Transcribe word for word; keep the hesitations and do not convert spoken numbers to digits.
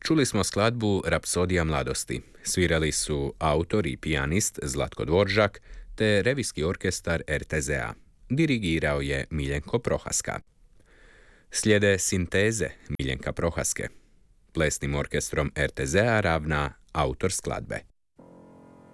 Čuli smo skladbu Rapsodija mladosti. Svirali su autor i pijanist Zlatko Dvoržak te revijski orkestar er te zea. Dirigirao je Miljenko Prohaska. Slijede Sinteze Miljenka Prohaske. Plesnim orkestrom er te zea ravna autor skladbe.